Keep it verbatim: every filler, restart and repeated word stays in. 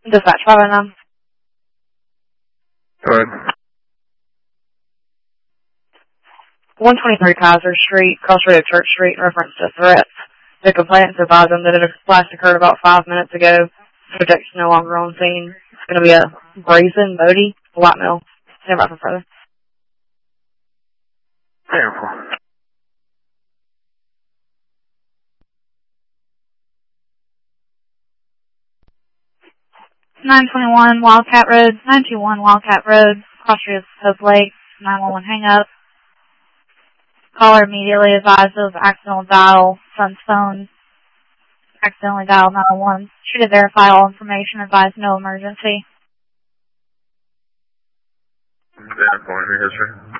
Dispatch five oh nine. Go ahead. one twenty-three Kaiser Street, crossroad of Church Street, in reference to threats. The complainants advised them that a blast occurred about five minutes ago. Subject's no longer on scene. It's going to be a brazen, Bodie, white male. Stand by for further. Careful. nine twenty-one Wildcat Road, nine two one Wildcat Road, crossroads of Hope Lake, nine one one hang up. Caller immediately advised of accidental dial, son's phone, accidentally dialed nine one one. Should have verified all information, advised no emergency. Data point history.